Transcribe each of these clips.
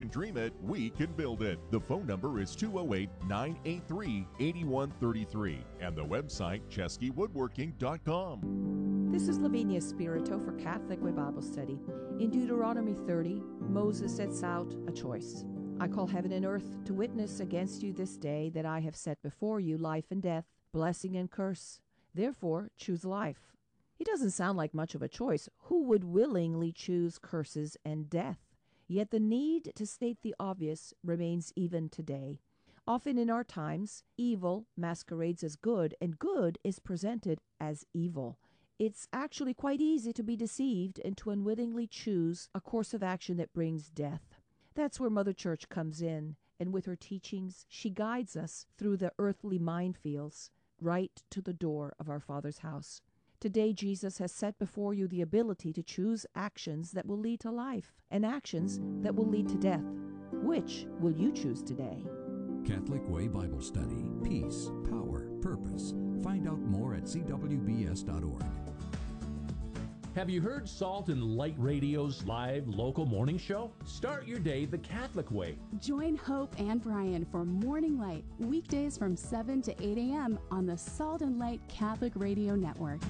dream it, we can build it. The phone number is 208-983-8133 and the website cheskywoodworking.com. This is Lavinia Spirito for Catholic Way Bible Study. In Deuteronomy 30, Moses sets out a choice. I call heaven and earth to witness against you this day that I have set before you life and death, blessing and curse. Therefore, choose life. It doesn't sound like much of a choice. Who would willingly choose curses and death? Yet the need to state the obvious remains even today. Often in our times, evil masquerades as good, and good is presented as evil. It's actually quite easy to be deceived and to unwittingly choose a course of action that brings death. That's where Mother Church comes in, and with her teachings, she guides us through the earthly minefields right to the door of our Father's house. Today, Jesus has set before you the ability to choose actions that will lead to life and actions that will lead to death. Which will you choose today? Catholic Way Bible Study. Peace, power, purpose. Find out more at cwbs.org. Have you heard Salt and Light Radio's live local morning show? Start your day the Catholic way. Join Hope and Brian for Morning Light, weekdays from 7 to 8 a.m. on the Salt and Light Catholic Radio Network.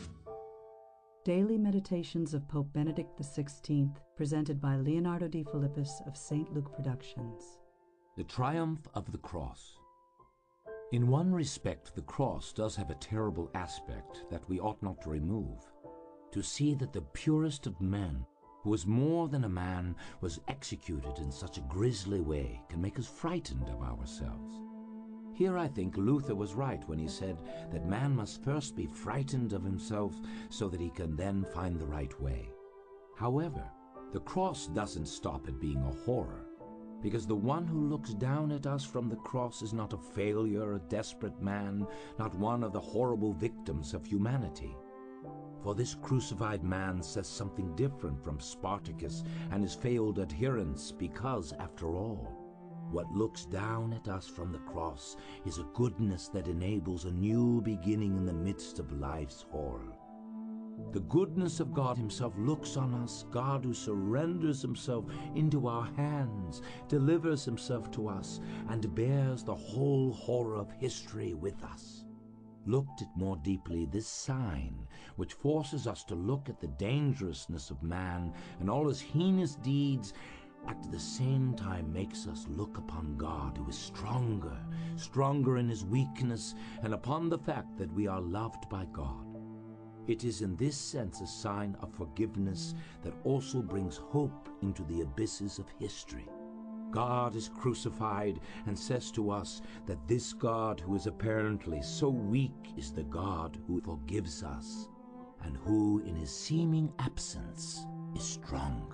Daily Meditations of Pope Benedict XVI, presented by Leonardo D. Philippus of St. Luke Productions. The Triumph of the Cross. In one respect, the cross does have a terrible aspect that we ought not to remove. To see that the purest of men, who was more than a man, was executed in such a grisly way can make us frightened of ourselves. Here I think Luther was right when he said that man must first be frightened of himself so that he can then find the right way. However, the cross doesn't stop at being a horror, because the one who looks down at us from the cross is not a failure, a desperate man, not one of the horrible victims of humanity. For this crucified man says something different from Spartacus and his failed adherents, because, after all, what looks down at us from the cross is a goodness that enables a new beginning in the midst of life's horror. The goodness of God himself looks on us, God who surrenders himself into our hands, delivers himself to us, and bears the whole horror of history with us. Looked at more deeply, this sign, which forces us to look at the dangerousness of man and all his heinous deeds, at the same time makes us look upon God, who is stronger in his weakness, and upon the fact that we are loved by God. It is in this sense a sign of forgiveness that also brings hope into the abysses of history. God is crucified and says to us that this God, who is apparently so weak, is the God who forgives us and who, in his seeming absence, is stronger.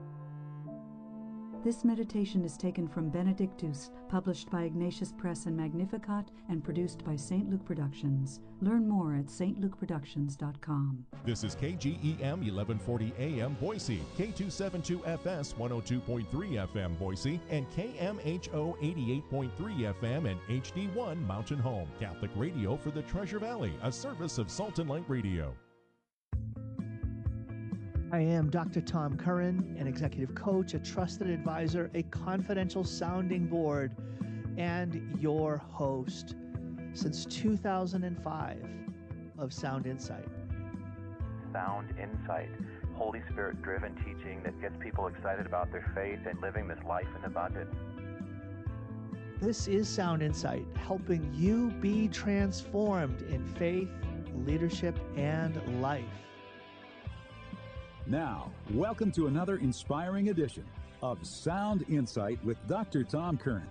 This meditation is taken from Benedictus, published by Ignatius Press and Magnificat, and produced by St. Luke Productions. Learn more at stlukeproductions.com. This is KGEM 1140 AM Boise, K272FS 102.3 FM Boise, and KMHO 88.3 FM and HD1 Mountain Home. Catholic radio for the Treasure Valley, a service of Salt and Light Radio. I am Dr. Tom Curran, an executive coach, a trusted advisor, a confidential sounding board, and your host since 2005 of Sound Insight. Sound Insight, Holy Spirit-driven teaching that gets people excited about their faith and living this life in abundance. This is Sound Insight, helping you be transformed in faith, leadership, and life. Now, welcome to another inspiring edition of Sound Insight with Dr. Tom Curran.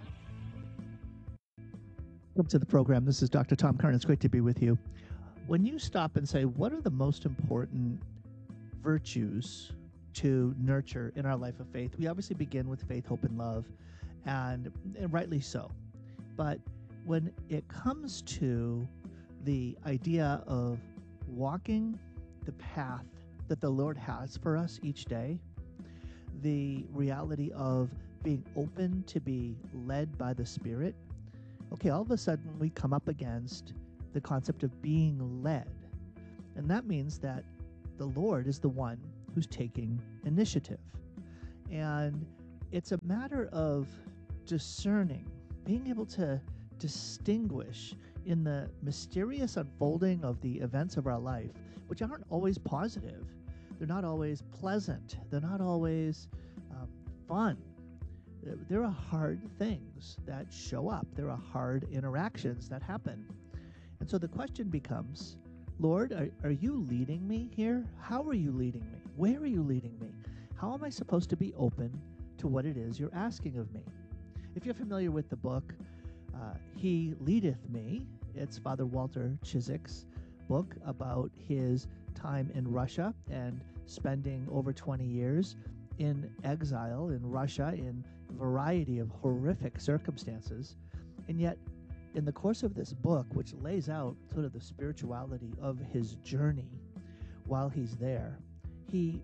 Welcome to the program. This is Dr. Tom Curran. It's great to be with you. When you stop and say, what are the most important virtues to nurture in our life of faith? We obviously begin with faith, hope, and love, and rightly so. But when it comes to the idea of walking the path that the Lord has for us each day, the reality of being open to be led by the Spirit, okay, all of a sudden we come up against the concept of being led. And that means that the Lord is the one who's taking initiative. And it's a matter of discerning, being able to distinguish in the mysterious unfolding of the events of our life, which aren't always positive. They're not always pleasant. They're not always fun. There are hard things that show up. There are hard interactions that happen. And so the question becomes, Lord, are you leading me here? How are you leading me? Where are you leading me? How am I supposed to be open to what it is you're asking of me? If you're familiar with the book, He Leadeth Me, it's Father Walter Chiswick's book about his time in Russia and spending over 20 years in exile in Russia in a variety of horrific circumstances. And yet, in the course of this book, which lays out sort of the spirituality of his journey while he's there, he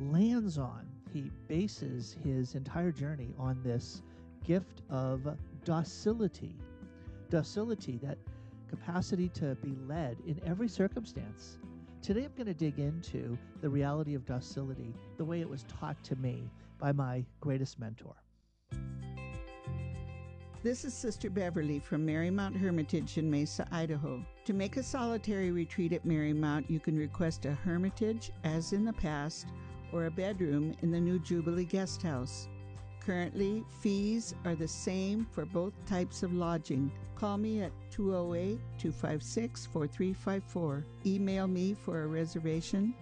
bases his entire journey on this gift of docility, that capacity to be led in every circumstance. Today I'm going to dig into the reality of docility, the way it was taught to me by my greatest mentor. This is Sister Beverly from Marymount Hermitage in Mesa, Idaho. To make a solitary retreat at Marymount, you can request a hermitage, as in the past, or a bedroom in the new Jubilee Guest House. Currently, fees are the same for both types of lodging. Call me at 208-256-4354. Email me for a reservation,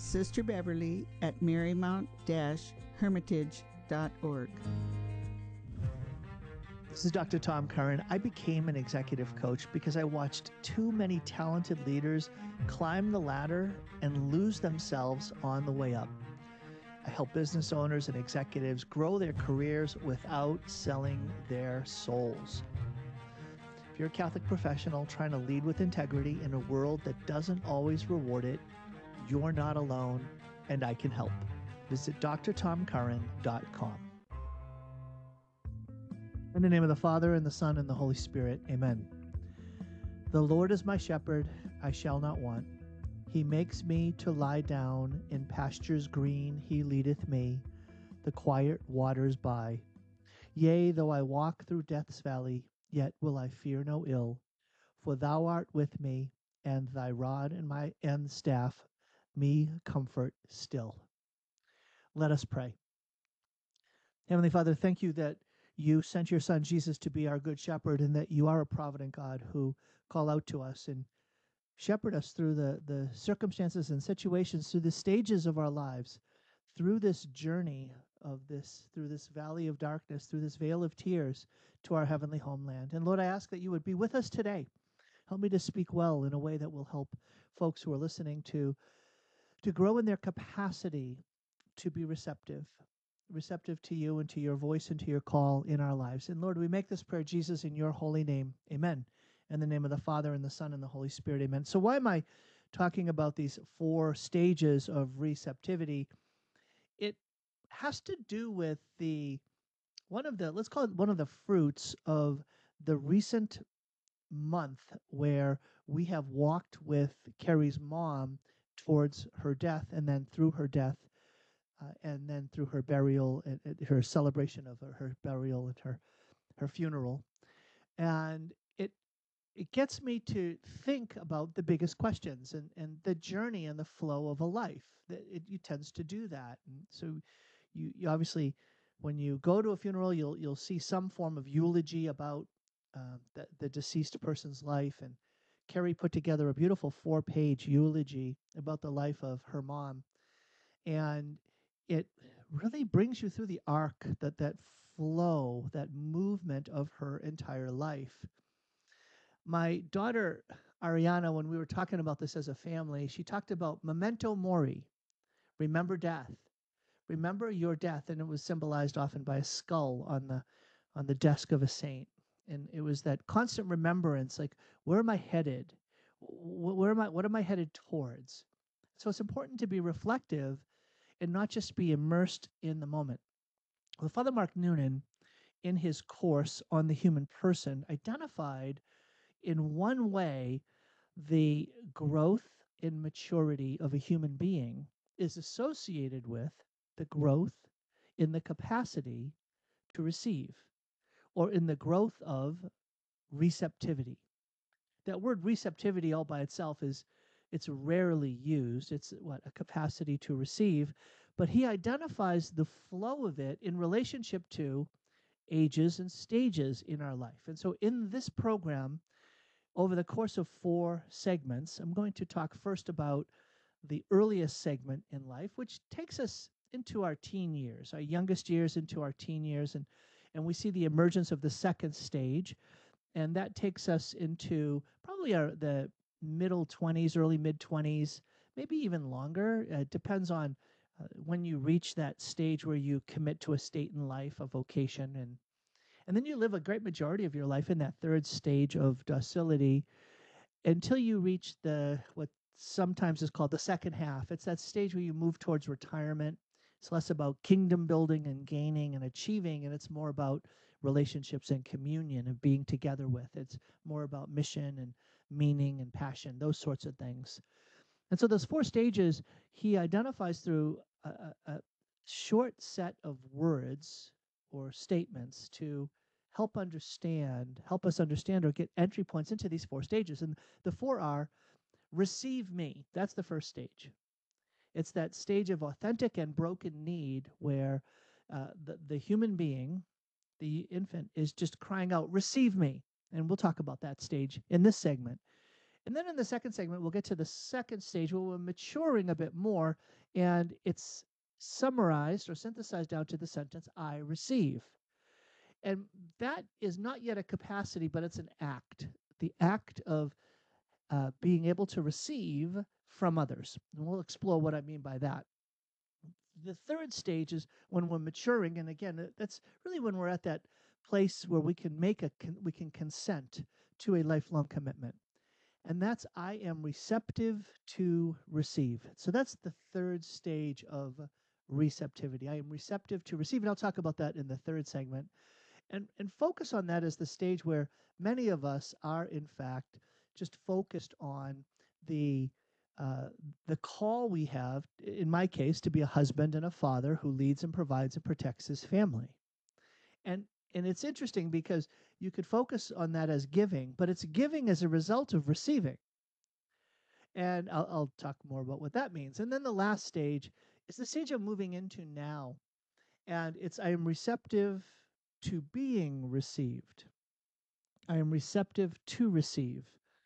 sisterbeverly@marymount-hermitage.org. This is Dr. Tom Curran. I became an executive coach because I watched too many talented leaders climb the ladder and lose themselves on the way up. I help business owners and executives grow their careers without selling their souls. If you're a Catholic professional trying to lead with integrity in a world that doesn't always reward it, you're not alone, and I can help. Visit drtomcurran.com. In the name of the Father, and the Son, and the Holy Spirit, amen. The Lord is my shepherd, I shall not want. He makes me to lie down in pastures green, he leadeth me, the quiet waters by. Yea, though I walk through death's valley, yet will I fear no ill, for thou art with me, and thy rod and staff me comfort still. Let us pray. Heavenly Father, thank you that you sent your Son Jesus to be our good shepherd, and that you are a provident God who call out to us and shepherd us through the circumstances and situations, through the stages of our lives, through this journey through this valley of darkness, through this vale of tears to our heavenly homeland. And Lord, I ask that you would be with us today. Help me to speak well in a way that will help folks who are listening to grow in their capacity to be receptive to you and to your voice and to your call in our lives. And Lord, we make this prayer, Jesus, in your holy name. Amen. In the name of the Father, and the Son, and the Holy Spirit. Amen. So why am I talking about these 4 stages of receptivity? It has to do with let's call it one of the fruits of the recent month where we have walked with Carrie's mom towards her death, and then through her death, and then through her burial, and her celebration of her burial and her funeral. And it gets me to think about the biggest questions and the journey and the flow of a life. It tends to do that. And so you obviously, when you go to a funeral, you'll see some form of eulogy about the deceased person's life. And Carrie put together a beautiful 4-page eulogy about the life of her mom. And it really brings you through the arc, that flow, that movement of her entire life. My daughter, Ariana, when we were talking about this as a family, she talked about memento mori, remember death, remember your death. And it was symbolized often by a skull on the desk of a saint. And it was that constant remembrance, like, where am I headed? What am I headed towards? So it's important to be reflective and not just be immersed in the moment. Well, Father Mark Noonan, in his course on the human person, identified in one way the growth and maturity of a human being is associated with the growth in the capacity to receive, or in the growth of receptivity. That word receptivity all by itself it's rarely used. It's a capacity to receive, but he identifies the flow of it in relationship to ages and stages in our life. And so in this program, over the course of 4 segments, I'm going to talk first about the earliest segment in life, which takes us into our teen years, our youngest years into our teen years, and we see the emergence of the second stage, and that takes us into probably the middle 20s, early mid-20s, maybe even longer. It depends on when you reach that stage where you commit to a state in life, a vocation, and then you live a great majority of your life in that third stage of docility until you reach what sometimes is called the second half. It's that stage where you move towards retirement. It's less about kingdom building and gaining and achieving, and it's more about relationships and communion and being together with. It's more about mission and meaning and passion, those sorts of things. And so those 4 stages he identifies through a short set of words or statements to help us understand or get entry points into these 4 stages. And the 4 are: receive me. That's the first stage. It's that stage of authentic and broken need where the human being, the infant, is just crying out, receive me. And we'll talk about that stage in this segment. And then in the second segment, we'll get to the second stage where we're maturing a bit more, and it's summarized or synthesized down to the sentence, I receive. And that is not yet a capacity, but it's an act. The act of being able to receive from others. And we'll explore what I mean by that. The third stage is when we're maturing, and again, that's really when we're at that place where we can we can consent to a lifelong commitment. And that's I am receptive to receive. So that's the third stage of receptivity. I am receptive to receive, and I'll talk about that in the third segment. And focus on that as the stage where many of us are, in fact, just focused on the call we have, in my case, to be a husband and a father who leads and provides and protects his family. And it's interesting because you could focus on that as giving, but it's giving as a result of receiving. And I'll talk more about what that means. And then the last stage is the stage I'm moving into now. And it's I am receptive to being received. I am receptive to receive.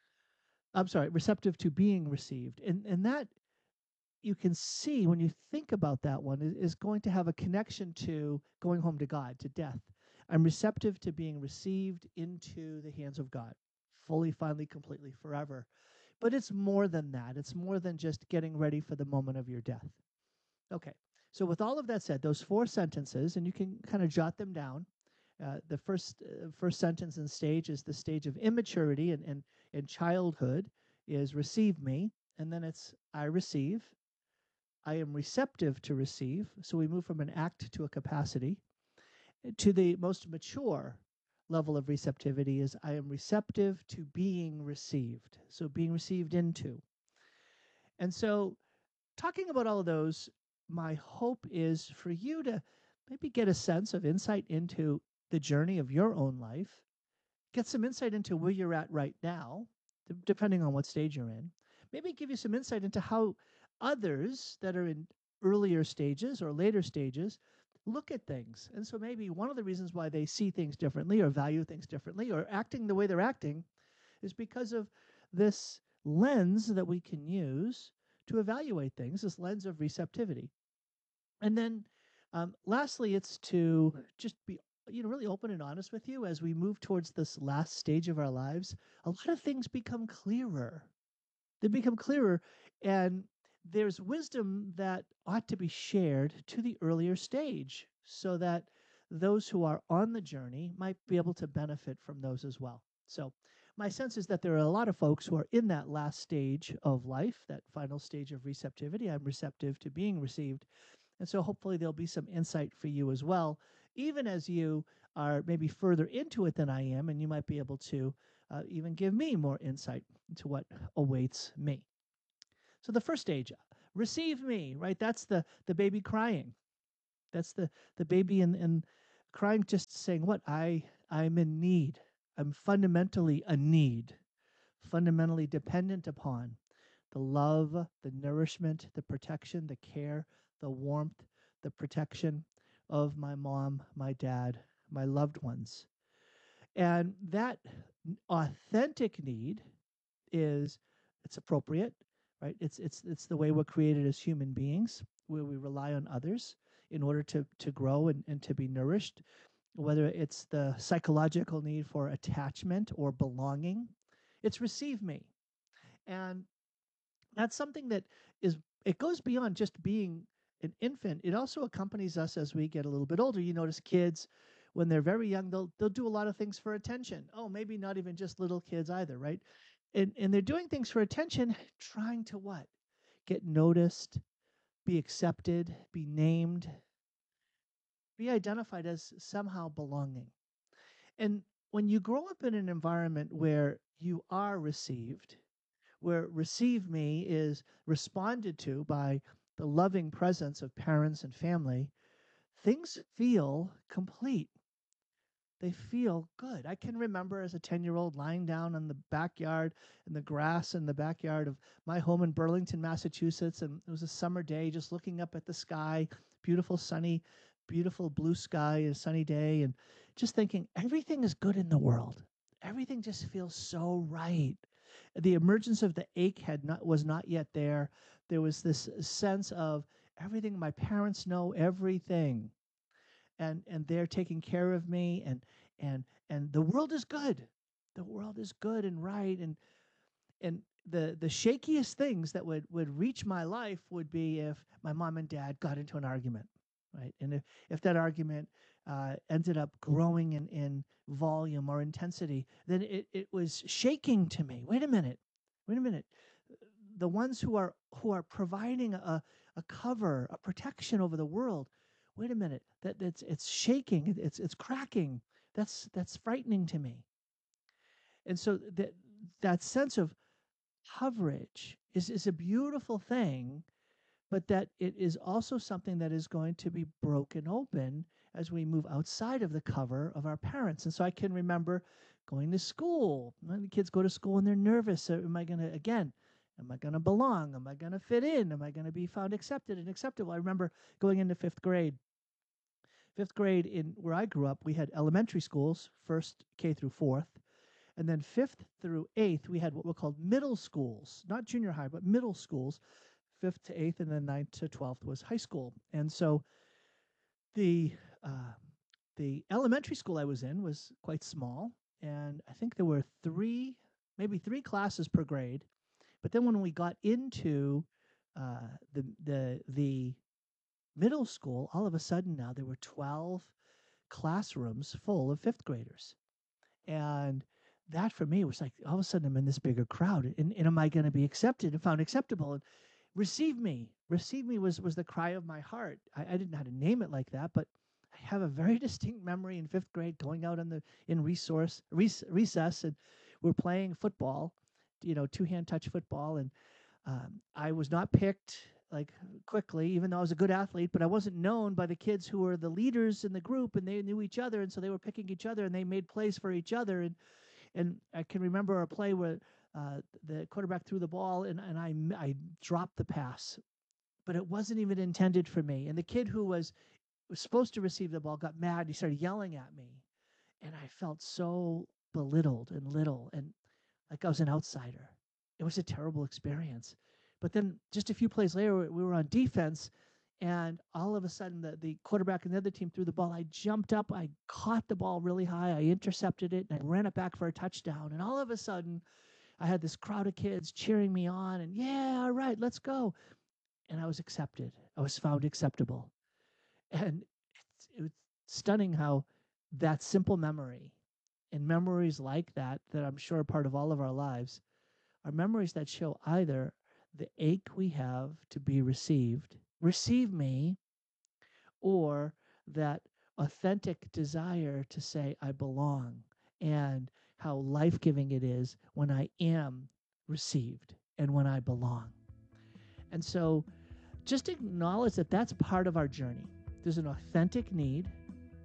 I'm sorry, receptive to being received. And that you can see when you think about that one is going to have a connection to going home to God, to death. I'm receptive to being received into the hands of God, fully, finally, completely, forever. But it's more than that. It's more than just getting ready for the moment of your death. Okay, so with all of that said, those 4 sentences, and you can kind of jot them down. The first sentence and stage is the stage of immaturity and childhood is receive me, and then it's I receive. I am receptive to receive. So we move from an act to a capacity. To the most mature level of receptivity is I am receptive to being received. So being received into. And so talking about all of those, my hope is for you to maybe get a sense of insight into the journey of your own life, get some insight into where you're at right now, depending on what stage you're in, maybe give you some insight into how others that are in earlier stages or later stages look at things. And so maybe one of the reasons why they see things differently or value things differently or acting the way they're acting is because of this lens that we can use to evaluate things, this lens of receptivity. And then lastly, it's to just be really open and honest with you as we move towards this last stage of our lives. A lot of things become clearer. They become clearer, and there's wisdom that ought to be shared to the earlier stage so that those who are on the journey might be able to benefit from those as well. So my sense is that there are a lot of folks who are in that last stage of life, that final stage of receptivity. I'm receptive to being received. And so hopefully there'll be some insight for you as well, even as you are maybe further into it than I am, and you might be able to even give me more insight into what awaits me. So the first stage, receive me, right? That's the baby crying. That's the baby in crying just saying what? I'm in need. I'm fundamentally a need, fundamentally dependent upon the love, the nourishment, the protection, the care, the warmth, the protection of my mom, my dad, my loved ones. And that authentic need it's appropriate, right? It's the way we're created as human beings, where we rely on others in order to grow and to be nourished, whether it's the psychological need for attachment or belonging. It's receive me. And that's something that it goes beyond just being an infant. It also accompanies us as we get a little bit older. You notice kids, when they're very young, they'll do a lot of things for attention. Oh, maybe not even just little kids either, right? And they're doing things for attention, trying to what? Get noticed, be accepted, be named, be identified as somehow belonging. And when you grow up in an environment where you are received, where receive me is responded to by the loving presence of parents and family, things feel complete. They feel good. I can remember as a 10-year-old lying down in the backyard, in the grass in the backyard of my home in Burlington, Massachusetts, and it was a summer day, just looking up at the sky, beautiful sunny, beautiful blue sky, a sunny day, and just thinking everything is good in the world. Everything just feels so right. The emergence of the ache was not yet there. There was this sense of everything. My parents know everything, and they're taking care of me, and the world is good. The world is good and right, and the shakiest things that would reach my life would be if my mom and dad got into an argument, right? And if that argument ended up growing in volume or intensity, then it was shaking to me. Wait a minute. The ones who are providing a cover, a protection over the world. Wait a minute. It's shaking. It's cracking. That's frightening to me. And so that sense of coverage is a beautiful thing, but that it is also something that is going to be broken open as we move outside of the cover of our parents. And so I can remember going to school. When the kids go to school and they're nervous. Am I going to belong? Am I going to fit in? Am I going to be found accepted and acceptable? I remember going into fifth grade. Fifth grade in where I grew up, we had elementary schools, first K through fourth. And then 5th through 8th, we had what were called middle schools, not junior high, but middle schools. 5th to 8th, and then 9th to 12th was high school. And so the elementary school I was in was quite small, and I think there were maybe three classes per grade. But then when we got into the middle school, all of a sudden now there were 12 classrooms full of fifth graders. And that for me was like, all of a sudden I'm in this bigger crowd, and am I going to be accepted and found acceptable? And receive me was the cry of my heart. I didn't know how to name it like that, but I have a very distinct memory in fifth grade going out in recess, and we're playing football, two-hand touch football, and I was not picked like quickly, even though I was a good athlete, but I wasn't known by the kids who were the leaders in the group, and they knew each other, and so they were picking each other, and they made plays for each other, and I can remember a play where the quarterback threw the ball, and I dropped the pass, but it wasn't even intended for me, and the kid who was supposed to receive the ball got mad. He started yelling at me, and I felt so belittled and little, and like I was an outsider. It was a terrible experience. But then just a few plays later, we were on defense, and all of a sudden the quarterback and the other team threw the ball. I jumped up, I caught the ball really high, I intercepted it, and I ran it back for a touchdown. And all of a sudden, I had this crowd of kids cheering me on, and yeah, all right, let's go. And I was accepted. I was found acceptable. And it was stunning how that simple memory and memories like that I'm sure are part of all of our lives are memories that show either the ache we have to be received, receive me, or that authentic desire to say I belong, and how life-giving it is when I am received and when I belong. And so just acknowledge that that's part of our journey. There's an authentic need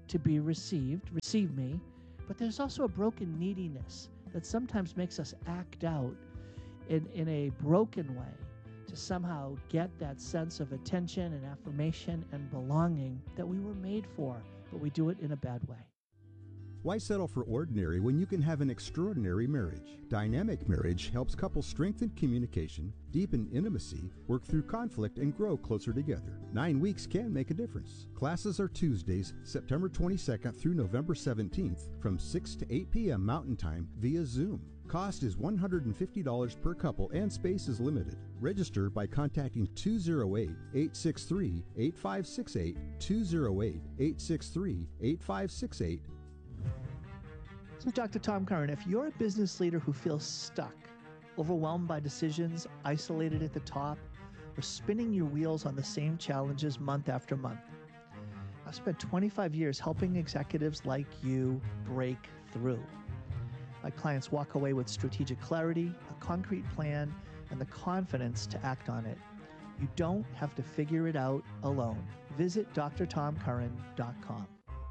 to be received, receive me, but there's also a broken neediness that sometimes makes us act out in a broken way to somehow get that sense of attention and affirmation and belonging that we were made for, but we do it in a bad way. Why settle for ordinary when you can have an extraordinary marriage? Dynamic Marriage helps couples strengthen communication, deepen intimacy, work through conflict, and grow closer together. 9 weeks can make a difference. Classes are Tuesdays, September 22nd through November 17th from 6 to 8 p.m. Mountain Time via Zoom. Cost is $150 per couple and space is limited. Register by contacting 208-863-8568, 208-863-8568. This is Dr. Tom Curran. If you're a business leader who feels stuck, overwhelmed by decisions, isolated at the top, or spinning your wheels on the same challenges month after month, I've spent 25 years helping executives like you break through. My clients walk away with strategic clarity, a concrete plan, and the confidence to act on it. You don't have to figure it out alone. Visit drtomcurran.com.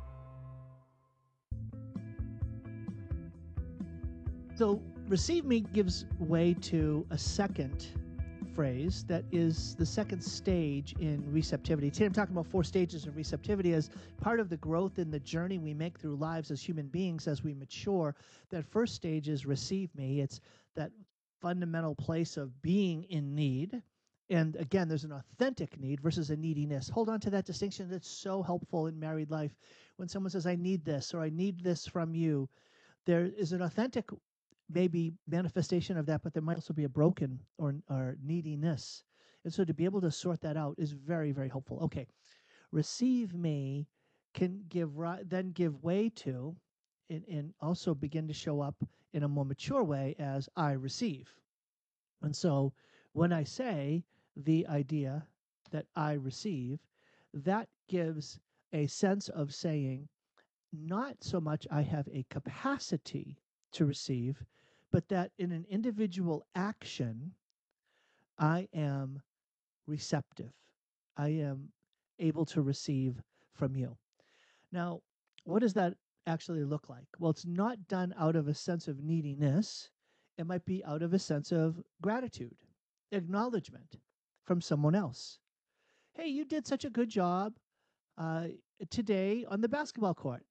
So, receive me gives way to a second phrase that is the second stage in receptivity. Today I'm talking about 4 stages of receptivity as part of the growth in the journey we make through lives as human beings as we mature. That first stage is receive me. It's that fundamental place of being in need. And again, there's an authentic need versus a neediness. Hold on to that distinction. That's so helpful in married life. When someone says, I need this, or I need this from you, there is an authentic maybe manifestation of that, but there might also be a broken or neediness. And so to be able to sort that out is very, very helpful. Okay, receive me can then give way to and also begin to show up in a more mature way as I receive. And so when I say the idea that I receive, that gives a sense of saying, not so much I have a capacity to receive, but that in an individual action, I am receptive. I am able to receive from you. Now, what does that actually look like? Well, it's not done out of a sense of neediness. It might be out of a sense of gratitude, acknowledgement from someone else. Hey, you did such a good job today on the basketball court.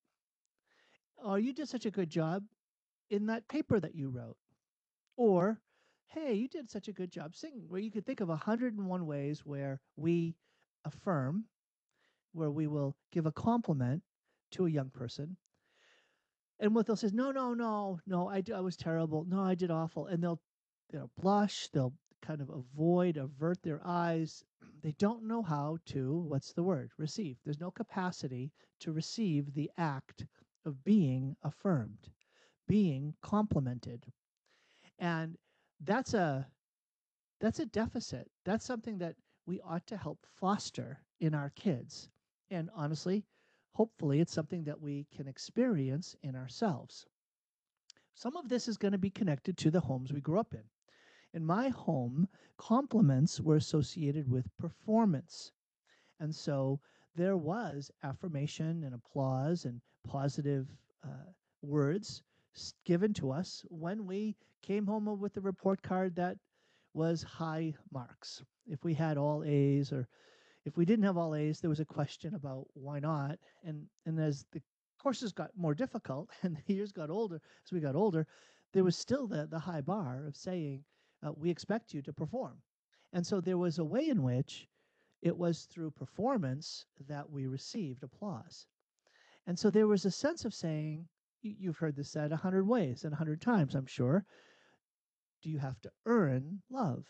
Or you did such a good job in that paper that you wrote. Or, hey, you did such a good job singing. Where you could think of 101 ways where we affirm, where we will give a compliment to a young person. And what they'll say is, no, I was terrible. No, I did awful. And they'll blush. They'll kind of avert their eyes. They don't know how to, what's the word? Receive. There's no capacity to receive the act of being affirmed, being complimented. And that's a deficit. That's something that we ought to help foster in our kids. And honestly, hopefully it's something that we can experience in ourselves. Some of this is going to be connected to the homes we grew up in. In my home, compliments were associated with performance. And so there was affirmation and applause and positive words given to us when we came home with a report card that was high marks. If we had all A's, or if we didn't have all A's, there was a question about why not. And as the courses got more difficult and the years got older, as we got older, there was still the high bar of saying, we expect you to perform. And so there was a way in which it was through performance that we received applause. And so there was a sense of saying, you've heard this said 100 ways and 100 times, I'm sure. Do you have to earn love?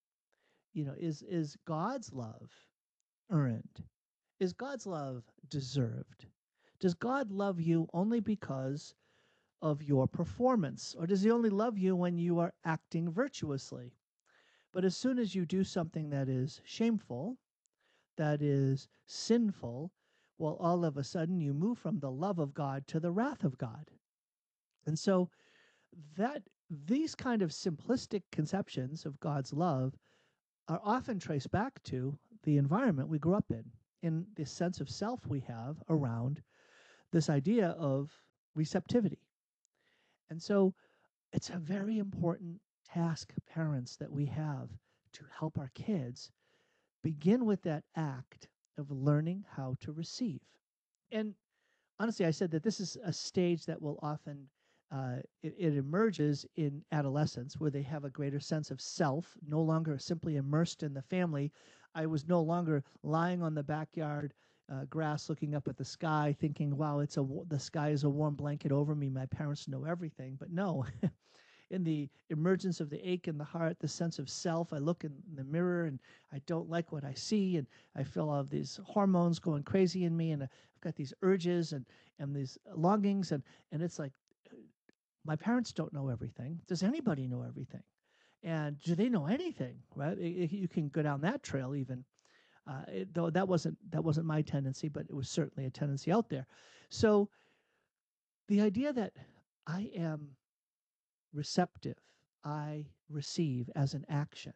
Is God's love earned? Is God's love deserved? Does God love you only because of your performance? Or does he only love you when you are acting virtuously? But as soon as you do something that is shameful, that is sinful, well, all of a sudden you move from the love of God to the wrath of God. And so these kind of simplistic conceptions of God's love are often traced back to the environment we grew up in the sense of self we have around this idea of receptivity. And so it's a very important task, parents, that we have to help our kids begin with that act of learning how to receive. And honestly, I said that this is a stage that will often, it emerges in adolescence where they have a greater sense of self, no longer simply immersed in the family. I was no longer lying on the backyard grass looking up at the sky thinking, wow, the sky is a warm blanket over me. My parents know everything. But no, in the emergence of the ache in the heart, the sense of self, I look in the mirror and I don't like what I see, and I feel all of these hormones going crazy in me, and I've got these urges and these longings, and it's like, my parents don't know everything. Does anybody know everything? And do they know anything? Right? You can go down that trail even. Though that wasn't my tendency, but it was certainly a tendency out there. So the idea that I am receptive, I receive as an action,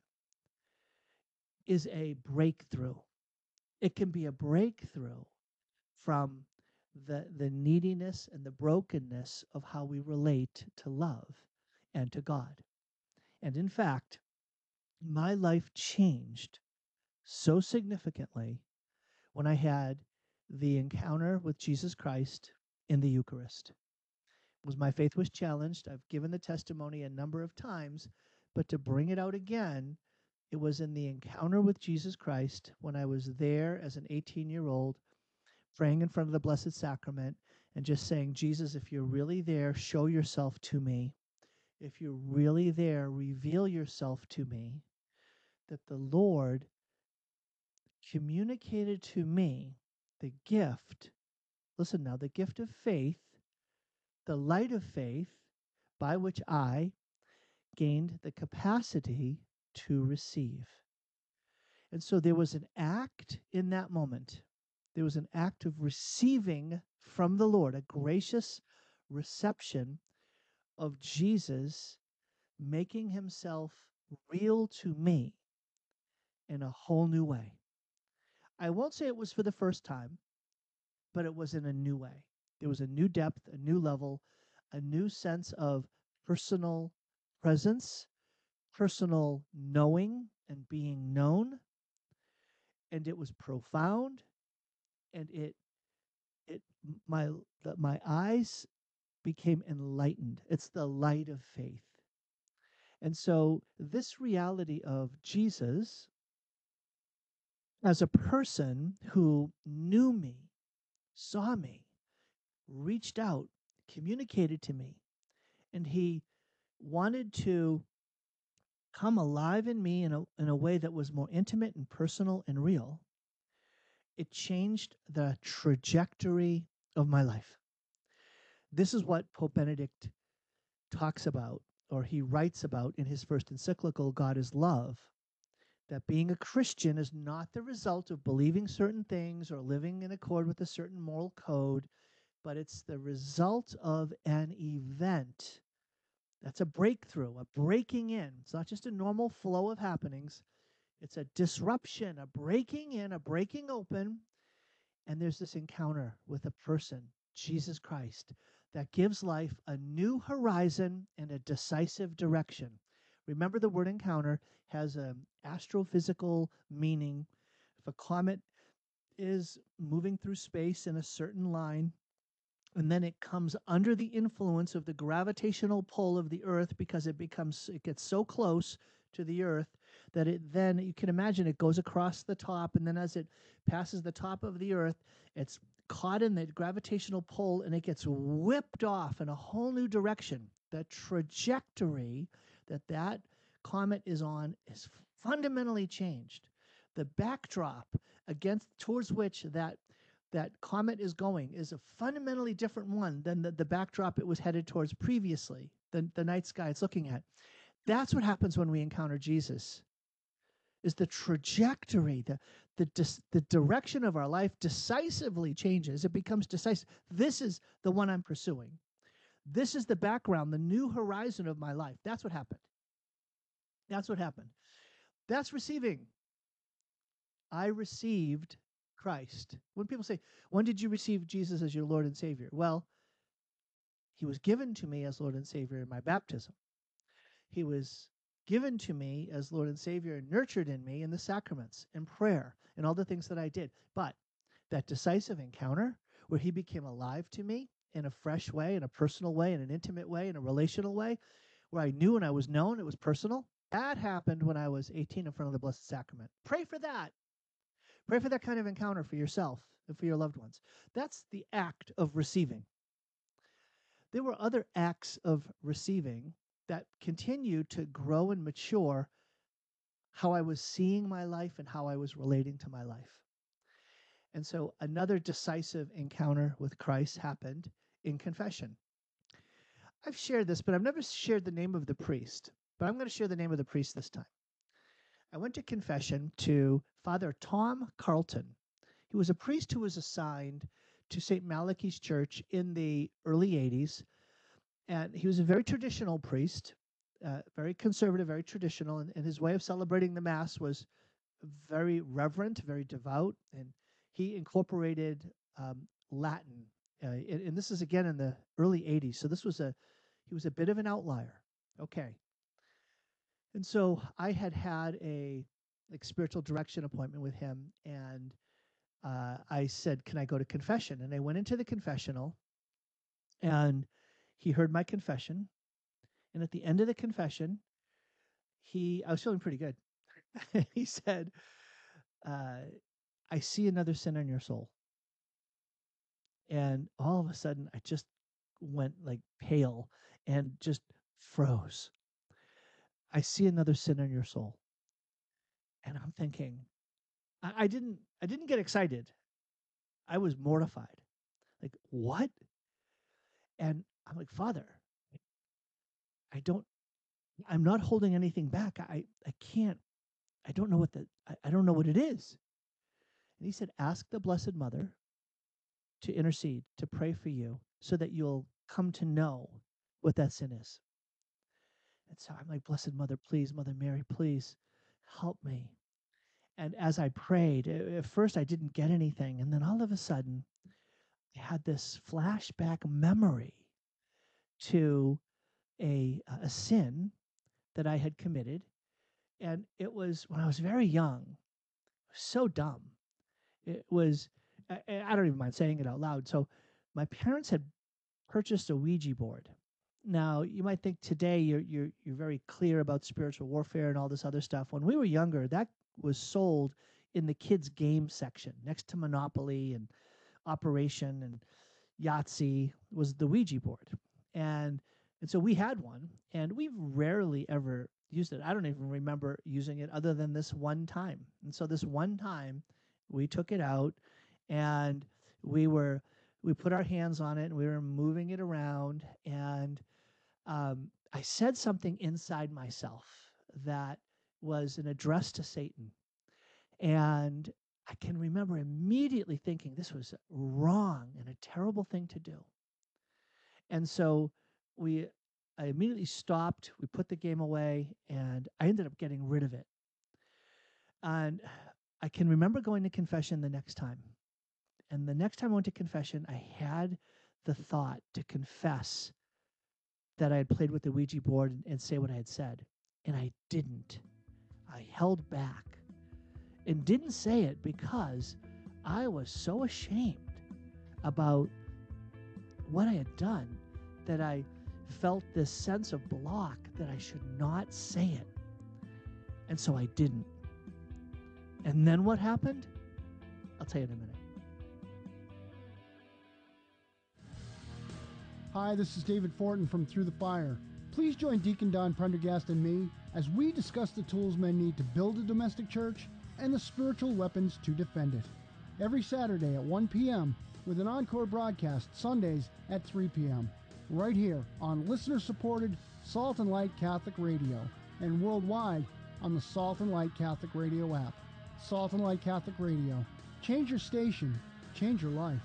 is a breakthrough. It can be a breakthrough from the neediness and the brokenness of how we relate to love and to God. And in fact, my life changed so significantly when I had the encounter with Jesus Christ in the Eucharist. My faith was challenged. I've given the testimony a number of times, but to bring it out again, it was in the encounter with Jesus Christ when I was there as an 18-year-old, praying in front of the Blessed Sacrament and just saying, Jesus, if you're really there, show yourself to me. If you're really there, reveal yourself to me. That the Lord communicated to me the gift, listen now, the gift of faith, the light of faith, by which I gained the capacity to receive. And so there was an act in that moment. There was an act of receiving from the Lord, a gracious reception of Jesus making himself real to me in a whole new way. I won't say it was for the first time, but it was in a new way. There was a new depth, a new level, a new sense of personal presence, personal knowing and being known. And it was profound, and my eyes became enlightened. It's the light of faith. And so this reality of Jesus as a person who knew me, saw me, reached out, communicated to me, and he wanted to come alive in me in a way that was more intimate and personal and real, it changed the trajectory of my life. This is what Pope Benedict talks about, or he writes about in his first encyclical, God is Love, that being a Christian is not the result of believing certain things or living in accord with a certain moral code, but it's the result of an event. That's a breakthrough, a breaking in. It's not just a normal flow of happenings. It's a disruption, a breaking in, a breaking open. And there's this encounter with a person, Jesus Christ, that gives life a new horizon and a decisive direction. Remember, the word encounter has an astrophysical meaning. If a comet is moving through space in a certain line, and then it comes under the influence of the gravitational pull of the Earth because it gets so close to the Earth that you can imagine it goes across the top, and then as it passes the top of the Earth, it's caught in the gravitational pull and it gets whipped off in a whole new direction. The trajectory that comet is on is fundamentally changed. The backdrop towards which that comet is going is a fundamentally different one than the backdrop it was headed towards previously, the night sky it's looking at. That's what happens when we encounter Jesus, is the trajectory, the direction of our life decisively changes. It becomes decisive. This is the one I'm pursuing. This is the background, the new horizon of my life. That's what happened. That's what happened. That's receiving. I received Christ. When people say, when did you receive Jesus as your Lord and Savior? Well, he was given to me as Lord and Savior in my baptism. He was given to me as Lord and Savior and nurtured in me in the sacraments and prayer and all the things that I did. But that decisive encounter where he became alive to me in a fresh way, in a personal way, in an intimate way, in a relational way, where I knew and I was known, it was personal, that happened when I was 18 in front of the Blessed Sacrament. Pray for that. Pray for that kind of encounter for yourself and for your loved ones. That's the act of receiving. There were other acts of receiving that continued to grow and mature how I was seeing my life and how I was relating to my life. And so another decisive encounter with Christ happened in confession. I've shared this, but I've never shared the name of the priest. But I'm going to share the name of the priest this time. I went to confession to Father Tom Carlton. He was a priest who was assigned to St. Malachi's Church in the early 80s. And he was a very traditional priest, very conservative, very traditional. And his way of celebrating the Mass was very reverent, very devout. And he incorporated Latin. And this is, again, in the early 80s. So he was a bit of an outlier. Okay. And so I had a spiritual direction appointment with him, and I said, can I go to confession? And I went into the confessional, and he heard my confession. And at the end of the confession, I was feeling pretty good. He said, I see another sin in your soul. And all of a sudden, I just went like pale and just froze. I see another sin in your soul. And I'm thinking, I didn't get excited. I was mortified. Like, what? And I'm like, Father, I'm not holding anything back. I don't know what it is. And he said, ask the Blessed Mother to intercede, to pray for you, so that you'll come to know what that sin is. And so I'm like, Blessed Mother, please, Mother Mary, please help me. And as I prayed, at first I didn't get anything. And then all of a sudden, I had this flashback memory to a sin that I had committed. And it was when I was very young. It was so dumb. It was, I don't even mind saying it out loud. So my parents had purchased a Ouija board. Now, you might think today you're very clear about spiritual warfare and all this other stuff. When we were younger, that was sold in the kids' game section next to Monopoly and Operation and Yahtzee was the Ouija board. And so we had one, and we've rarely ever used it. I don't even remember using it other than this one time. And so this one time, we took it out, and we put our hands on it, and we were moving it around, and I said something inside myself that was an address to Satan. And I can remember immediately thinking this was wrong and a terrible thing to do. And so I immediately stopped, we put the game away, and I ended up getting rid of it. And I can remember going to confession the next time. And the next time I went to confession, I had the thought to confess that I had played with the Ouija board and say what I had said. And I didn't. I held back and didn't say it because I was so ashamed about what I had done that I felt this sense of block that I should not say it. And so I didn't. And then what happened? I'll tell you in a minute. Hi, this is David Fortin from Through the Fire. Please join Deacon Don Prendergast and me as we discuss the tools men need to build a domestic church and the spiritual weapons to defend it. Every Saturday at 1 p.m. with an encore broadcast Sundays at 3 p.m. right here on listener-supported Salt and Light Catholic Radio and worldwide on the Salt and Light Catholic Radio app. Salt and Light Catholic Radio. Change your station. Change your life.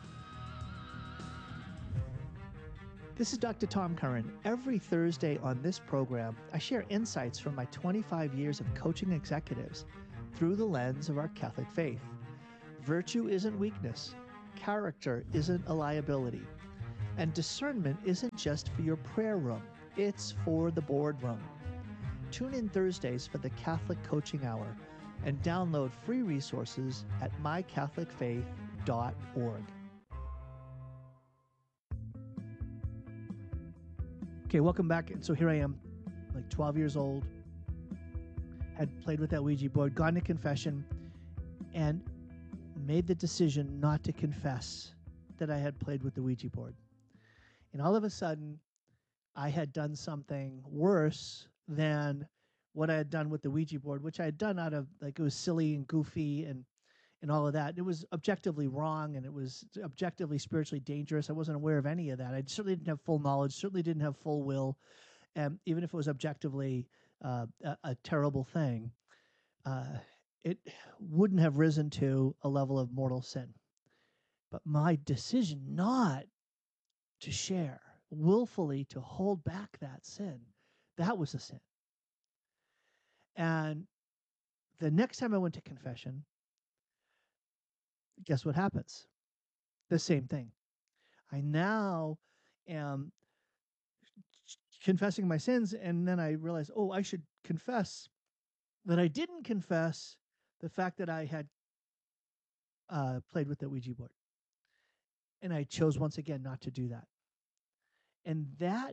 This is Dr. Tom Curran. Every Thursday on this program, I share insights from my 25 years of coaching executives through the lens of our Catholic faith. Virtue isn't weakness. Character isn't a liability. And discernment isn't just for your prayer room. It's for the boardroom. Tune in Thursdays for the Catholic Coaching Hour and download free resources at mycatholicfaith.org. Okay, welcome back. And so here I am, like 12 years old, had played with that Ouija board, gone to confession, and made the decision not to confess that I had played with the Ouija board. And all of a sudden, I had done something worse than what I had done with the Ouija board, which I had done out of, like, it was silly and goofy and all of that. It was objectively wrong, and it was objectively spiritually dangerous. I wasn't aware of any of that. I certainly didn't have full knowledge, certainly didn't have full will. And even if it was objectively a terrible thing, it wouldn't have risen to a level of mortal sin. But my decision not to share, willfully to hold back that sin, that was a sin. And the next time I went to confession, guess what happens? The same thing. I now am confessing my sins, and then I realize, oh, I should confess that I didn't confess the fact that I had played with the Ouija board. And I chose once again not to do that. And that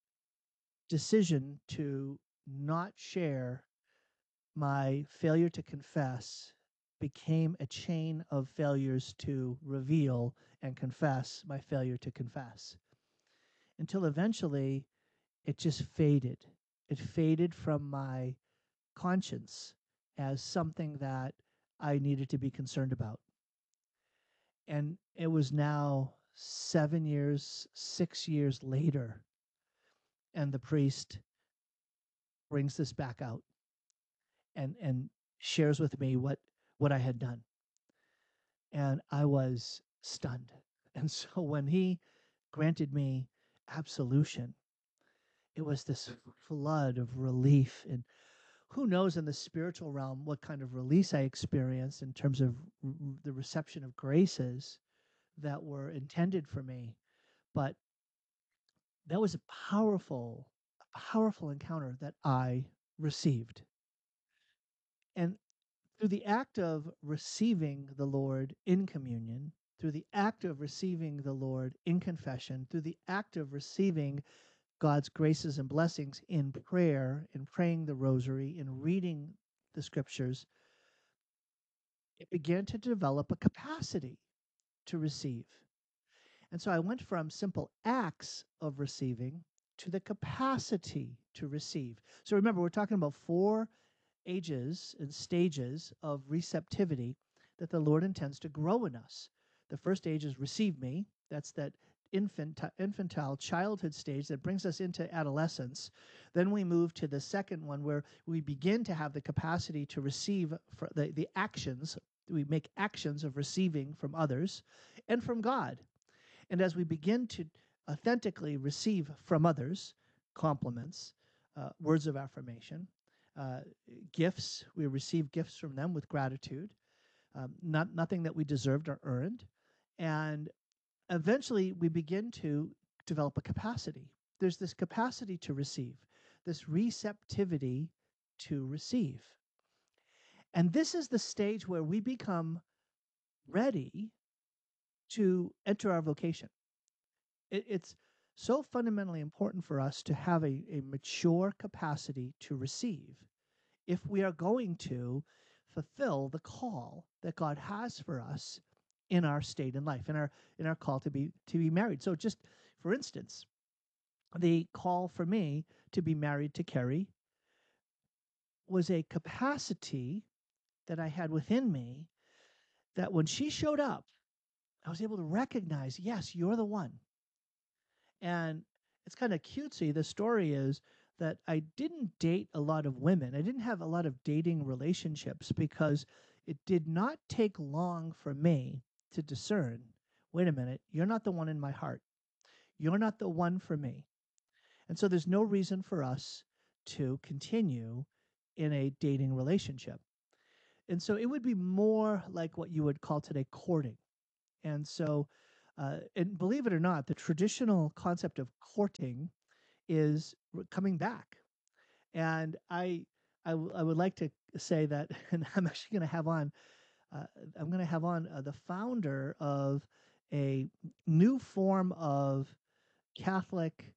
decision to not share my failure to confess became a chain of failures to reveal and confess my failure to confess. Until eventually it just faded. It faded from my conscience as something that I needed to be concerned about. And it was now 6 years later, and the priest brings this back out and shares with me what I had done. And I was stunned. And so when he granted me absolution, it was this flood of relief. And who knows in the spiritual realm what kind of release I experienced in terms of the reception of graces that were intended for me. But that was a powerful encounter that I received. And through the act of receiving the Lord in communion, through the act of receiving the Lord in confession, through the act of receiving God's graces and blessings in prayer, in praying the rosary, in reading the scriptures, it began to develop a capacity to receive. And so I went from simple acts of receiving to the capacity to receive. So remember, we're talking about 4 ages and stages of receptivity that the Lord intends to grow in us. The first age is receive me. That's that infantile childhood stage that brings us into adolescence. Then we move to the second one where we begin to have the capacity to receive for the actions. We make actions of receiving from others and from God. And as we begin to authentically receive from others compliments, words of affirmation, gifts, we receive gifts from them with gratitude, nothing that we deserved or earned. And eventually we begin to develop a capacity. There's this capacity to receive, this receptivity to receive. And this is the stage where we become ready to enter our vocation. It's so fundamentally important for us to have a mature capacity to receive if we are going to fulfill the call that God has for us in our state in life, in our call to be married. So just for instance, the call for me to be married to Carrie was a capacity that I had within me that when she showed up, I was able to recognize, yes, you're the one. And it's kind of cutesy. The story is that I didn't date a lot of women. I didn't have a lot of dating relationships because it did not take long for me to discern, wait a minute, you're not the one in my heart. You're not the one for me. And so there's no reason for us to continue in a dating relationship. And so it would be more like what you would call today courting. And so, and believe it or not, the traditional concept of courting is coming back. And I would like to say that, and I'm actually going to have on, the founder of a new form of Catholic,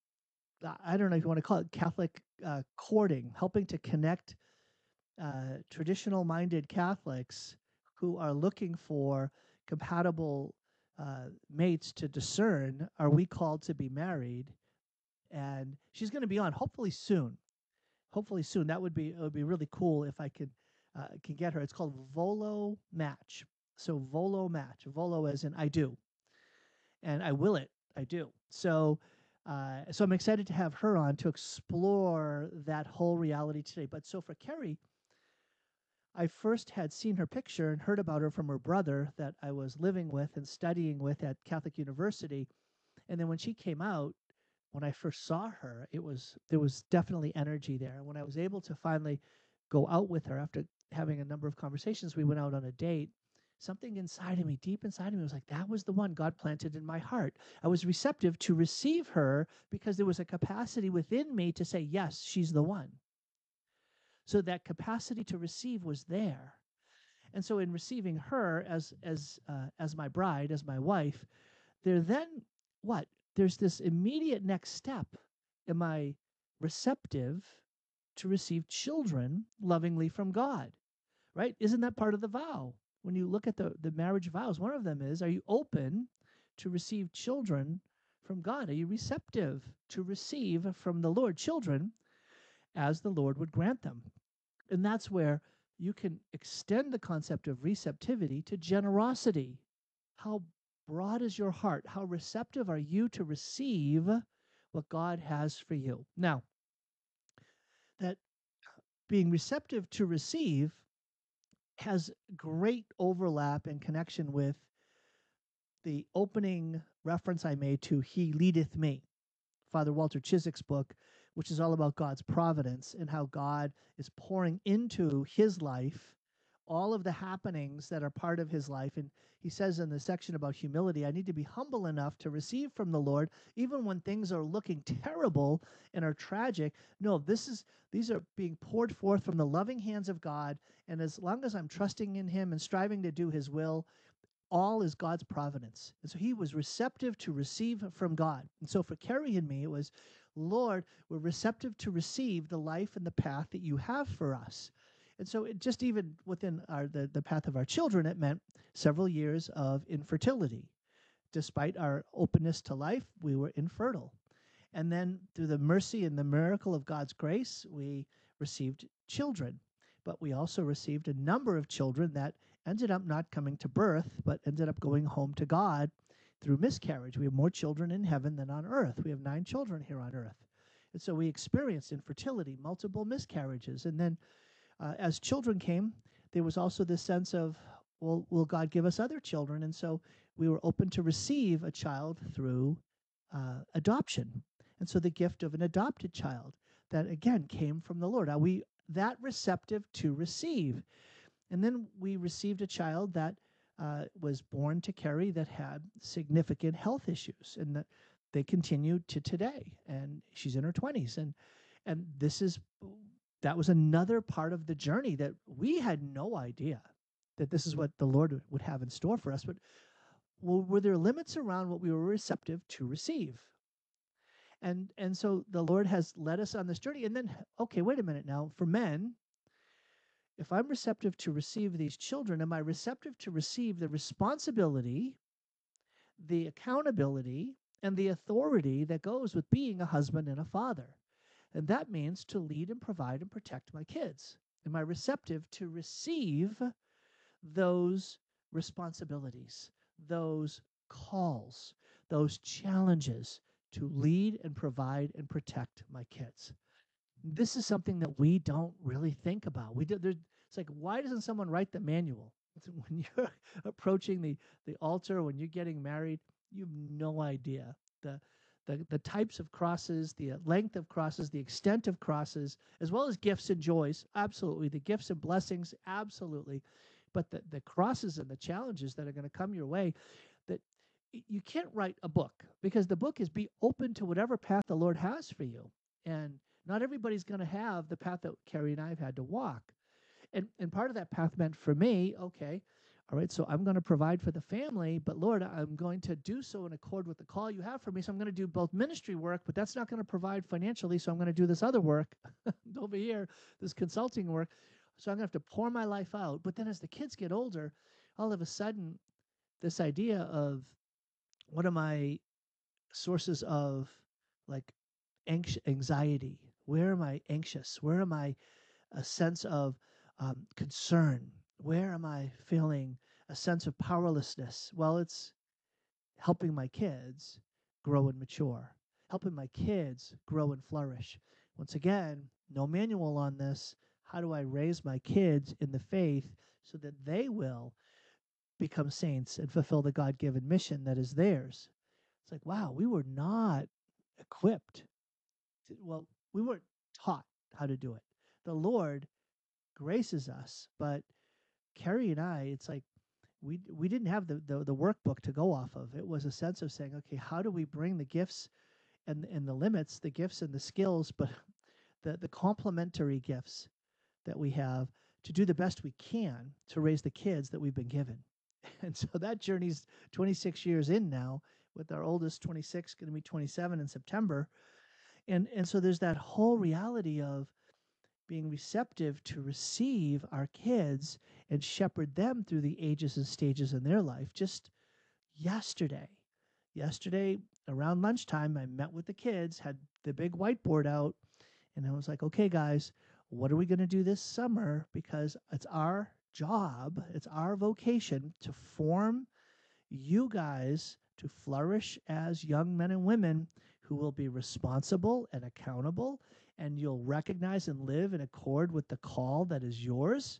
I don't know if you want to call it Catholic courting, helping to connect traditional-minded Catholics who are looking for compatible mates to discern, are we called to be married? And she's going to be on hopefully soon. It would be really cool if I can get her. It's called Volo Match. So Volo Match, Volo as in I do, and I will it, I do. So I'm excited to have her on to explore that whole reality today. But so for Carrie, I first had seen her picture and heard about her from her brother that I was living with and studying with at Catholic University. And then when she came out, when I first saw her, there was definitely energy there. And when I was able to finally go out with her after having a number of conversations, we went out on a date. Something inside of me, deep inside of me, was like, that was the one God planted in my heart. I was receptive to receive her because there was a capacity within me to say, yes, she's the one. So that capacity to receive was there. And so in receiving her as my bride, as my wife, there's this immediate next step. Am I receptive to receive children lovingly from God? Right? Isn't that part of the vow? When you look at the marriage vows, one of them is, are you open to receive children from God? Are you receptive to receive from the Lord children as the Lord would grant them? And that's where you can extend the concept of receptivity to generosity. How broad is your heart? How receptive are you to receive what God has for you? Now, that being receptive to receive has great overlap and connection with the opening reference I made to He Leadeth Me, Father Walter Chiswick's book, which is all about God's providence and how God is pouring into his life all of the happenings that are part of his life. And he says in the section about humility, I need to be humble enough to receive from the Lord, even when things are looking terrible and are tragic. No, these are being poured forth from the loving hands of God. And as long as I'm trusting in him and striving to do his will, all is God's providence. And so he was receptive to receive from God. And so for Carrie and me, it was, Lord, we're receptive to receive the life and the path that you have for us. And so it just even within the path of our children, it meant several years of infertility. Despite our openness to life, we were infertile. And then through the mercy and the miracle of God's grace, we received children. But we also received a number of children that ended up not coming to birth, but ended up going home to God through miscarriage. We have more children in heaven than on earth. We have 9 children here on earth. And so we experienced infertility, multiple miscarriages. And then as children came, there was also this sense of, well, will God give us other children? And so we were open to receive a child through adoption. And so the gift of an adopted child that, again, came from the Lord. Are we that receptive to receive? And then we received a child that was born to Carrie that had significant health issues, and that they continued to today. And she's in her 20s. And that was another part of the journey that we had no idea that this is what the Lord would have in store for us. But were there limits around what we were receptive to receive? And so the Lord has led us on this journey. And then, okay, wait a minute now. For men, if I'm receptive to receive these children, am I receptive to receive the responsibility, the accountability, and the authority that goes with being a husband and a father? And that means to lead and provide and protect my kids. Am I receptive to receive those responsibilities, those calls, those challenges to lead and provide and protect my kids? This is something that we don't really think about. It's like, why doesn't someone write the manual? When you're approaching the altar, when you're getting married, you have no idea the types of crosses, the length of crosses, the extent of crosses, as well as gifts and joys. Absolutely. The gifts and blessings. Absolutely. But the crosses and the challenges that are going to come your way, that you can't write a book, because the book is be open to whatever path the Lord has for you. And not everybody's going to have the path that Carrie and I have had to walk. And part of that path meant for me, okay, all right, so I'm going to provide for the family, but Lord, I'm going to do so in accord with the call you have for me. So I'm going to do both ministry work, but that's not going to provide financially. So I'm going to do this other work over here, this consulting work. So I'm going to have to pour my life out. But then as the kids get older, all of a sudden, this idea of what are my sources of like anxiety? Where am I anxious? Where am I a sense of concern? Where am I feeling a sense of powerlessness? Well, it's helping my kids grow and mature, helping my kids grow and flourish. Once again, no manual on this. How do I raise my kids in the faith so that they will become saints and fulfill the God-given mission that is theirs? It's like, wow, we were not equipped. Well, we weren't taught how to do it. The Lord graces us, but Carrie and I, it's like we didn't have the workbook to go off of. It was a sense of saying, okay, how do we bring the gifts and the limits, the gifts and the skills, but the complementary gifts that we have to do the best we can to raise the kids that we've been given. And so that journey's 26 years in now, with our oldest 26, going to be 27 in September. And so there's that whole reality of being receptive to receive our kids and shepherd them through the ages and stages in their life. Just yesterday around lunchtime, I met with the kids, had the big whiteboard out, and I was like, okay, guys, what are we going to do this summer? Because it's our job, it's our vocation to form you guys to flourish as young men and women who will be responsible and accountable, and you'll recognize and live in accord with the call that is yours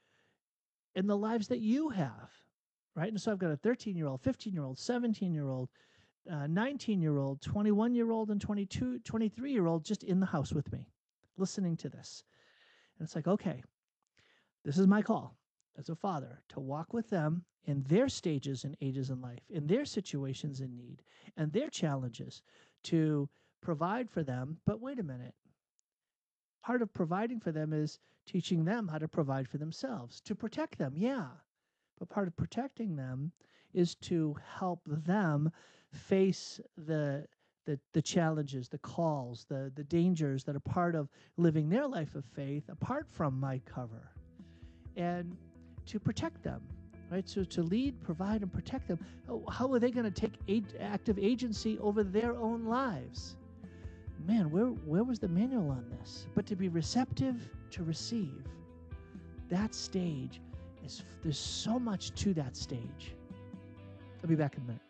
in the lives that you have, right? And so I've got a 13-year-old, 15-year-old, 17-year-old, 19-year-old, 21-year-old, and 22, 23-year-old just in the house with me, listening to this. And it's like, okay, this is my call as a father, to walk with them in their stages and ages in life, in their situations in need, and their challenges, to provide for them. But wait a minute. Part of providing for them is teaching them how to provide for themselves, to protect them, yeah. But part of protecting them is to help them face the challenges, the calls, the dangers that are part of living their life of faith apart from my cover, and to protect them, right? So to lead, provide, and protect them. How are they going to take active agency over their own lives? Man, where was the manual on this? But to be receptive to receive, that stage there's so much to that stage. I'll be back in a minute.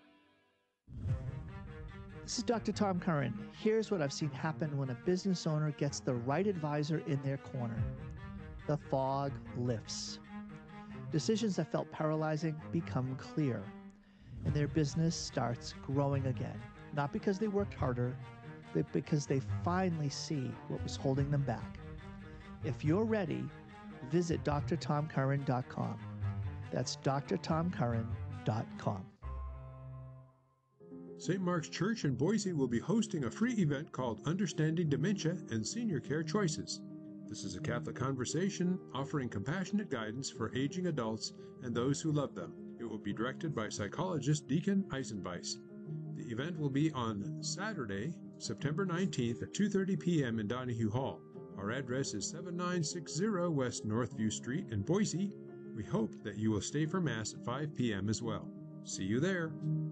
This is Dr. Tom Curran. Here's what I've seen happen when a business owner gets the right advisor in their corner. The fog lifts. Decisions that felt paralyzing become clear, and their business starts growing again. Not because they worked harder, but because they finally see what was holding them back. If you're ready, visit drtomcurran.com. That's drtomcurran.com. St. Mark's Church in Boise will be hosting a free event called Understanding Dementia and Senior Care Choices. This is a Catholic conversation offering compassionate guidance for aging adults and those who love them. It will be directed by psychologist Deacon Eisenweiss. The event will be on Saturday, September 19th at 2:30 p.m. in Donahue Hall. Our address is 7960 West Northview Street in Boise. We hope that you will stay for Mass at 5 p.m. as well. See you there.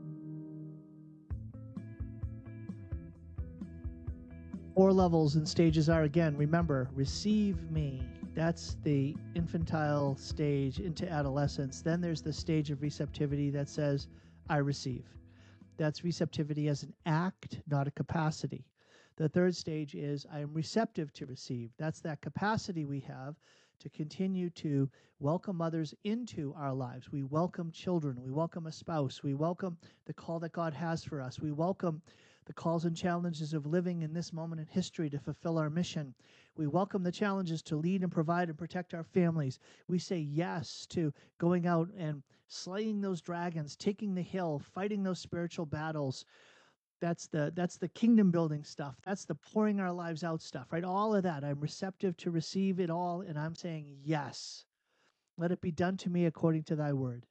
Four levels and stages are, again, remember, receive me. That's the infantile stage into adolescence. Then there's the stage of receptivity that says, I receive. That's receptivity as an act, not a capacity. The third stage is I am receptive to receive. That's that capacity we have to continue to welcome others into our lives. We welcome children. We welcome a spouse. We welcome the call that God has for us. We welcome the calls and challenges of living in this moment in history to fulfill our mission. We welcome the challenges to lead and provide and protect our families. We say yes to going out and slaying those dragons, taking the hill, fighting those spiritual battles. That's the kingdom building stuff. That's the pouring our lives out stuff, right? All of that. I'm receptive to receive it all, and I'm saying yes. Let it be done to me according to thy word.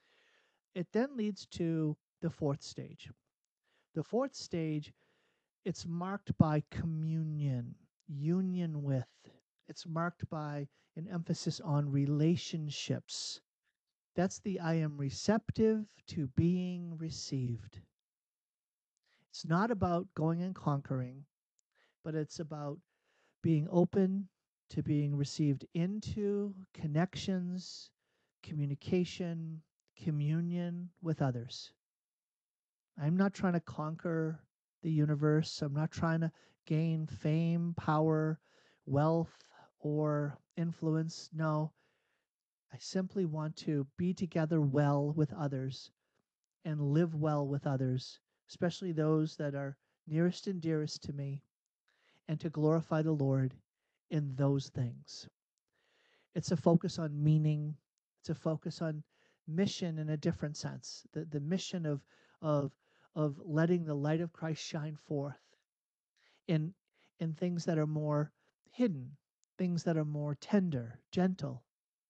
It then leads to the fourth stage. The fourth stage, it's marked by communion, union with. It's marked by an emphasis on relationships. That's the I am receptive to being received. It's not about going and conquering, but it's about being open to being received into connections, communication, communion with others. I'm not trying to conquer the universe. I'm not trying to gain fame, power, wealth, or influence. No, I simply want to be together well with others and live well with others, especially those that are nearest and dearest to me, and to glorify the Lord in those things. It's a focus on meaning. It's a focus on mission in a different sense. The mission of letting the light of Christ shine forth in things that are more hidden, things that are more tender, gentle.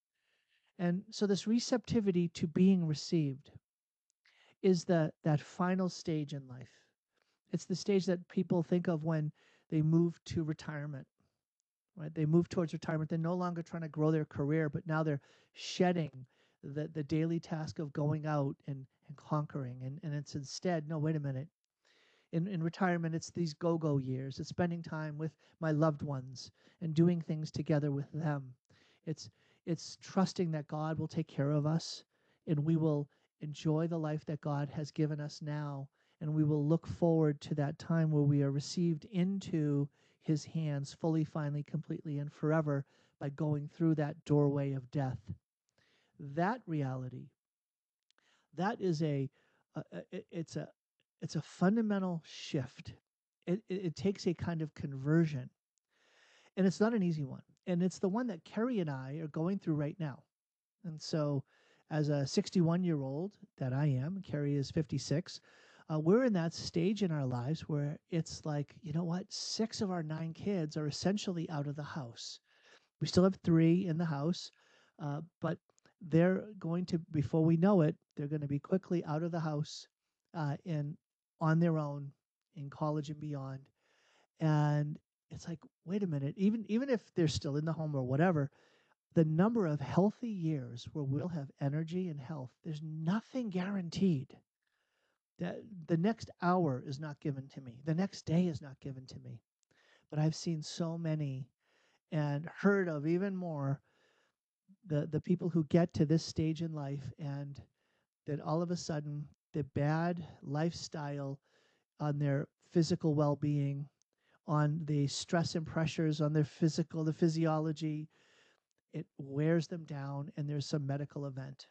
And so this receptivity to being received is that final stage in life. It's the stage that people think of when they move to retirement. Right? They move towards retirement. They're no longer trying to grow their career, but now they're shedding the daily task of going out and conquering. And it's instead, no, wait a minute. In retirement, it's these go-go years. It's spending time with my loved ones and doing things together with them. It's trusting that God will take care of us, and we will enjoy the life that God has given us now, and we will look forward to that time where we are received into his hands fully, finally, completely, and forever by going through that doorway of death. That reality, that is it's a fundamental shift. It takes a kind of conversion, and it's not an easy one. And it's the one that Carrie and I are going through right now. And so as a 61-year-old that I am, Carrie is 56, we're in that stage in our lives where it's like, you know what, 6 of our 9 kids are essentially out of the house. We still have 3 in the house, but they're going to, before we know it, they're going to be quickly out of the house and on their own in college and beyond. And it's like, wait a minute, even if they're still in the home or whatever, the number of healthy years where we'll have energy and health, there's nothing guaranteed. That the next hour is not given to me. The next day is not given to me. But I've seen so many and heard of even more the people who get to this stage in life, and that all of a sudden the bad lifestyle on their physical well-being, on the stress and pressures on their the physiology, it wears them down, and there's some medical event.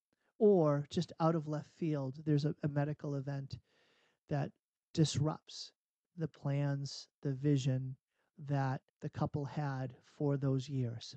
Or just out of left field, there's a medical event that disrupts the plans, the vision that the couple had for those years.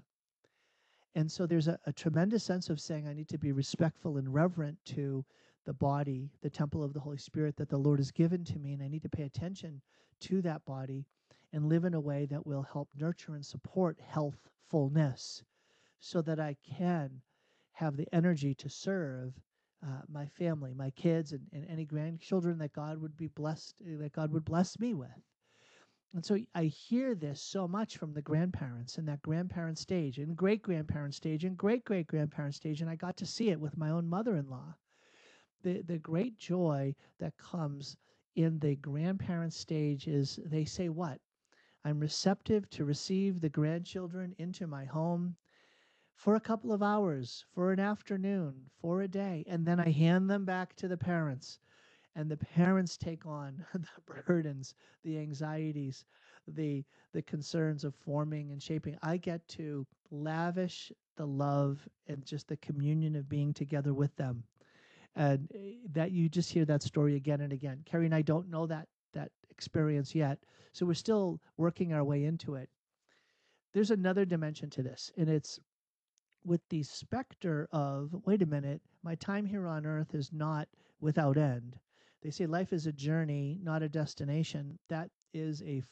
And so there's a tremendous sense of saying I need to be respectful and reverent to the body, the temple of the Holy Spirit that the Lord has given to me, and I need to pay attention to that body and live in a way that will help nurture and support healthfulness so that I can have the energy to serve my family, my kids, and any grandchildren that God would be blessed, that God would bless me with. And so I hear this so much from the grandparents in that grandparent stage and great-grandparent stage and great-great-grandparent stage, and I got to see it with my own mother-in-law. The great joy that comes in the grandparent stage is they say what? I'm receptive to receive the grandchildren into my home for a couple of hours, for an afternoon, for a day, and then I hand them back to the parents. And the parents take on the burdens, the anxieties, the concerns of forming and shaping. I get to lavish the love and just the communion of being together with them. And that you just hear that story again and again. Carrie and I don't know that experience yet. So we're still working our way into it. There's another dimension to this, and it's with the specter of, wait a minute, my time here on earth is not without end. They say life is a journey, not a destination. That is a